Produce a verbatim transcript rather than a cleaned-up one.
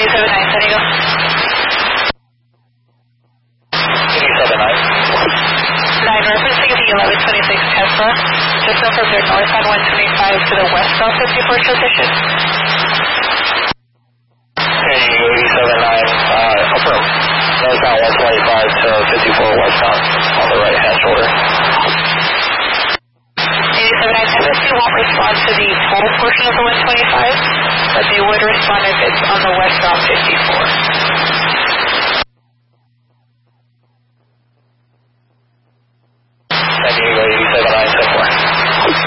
seven nine, San Diego. eighty-seven nine. nine, referencing the eleven twenty-six Tesla. Just confirm their northbound one twenty-five to the westbound fifty-four transition. Okay, eighty-seven nine, uh, affirm. Northbound one twenty-five to fifty-four westbound on the right-hand shoulder. eighty-seven nine, typically won't respond to the total portion of the one twenty-five, but they would respond if it's on the westbound fifty-four.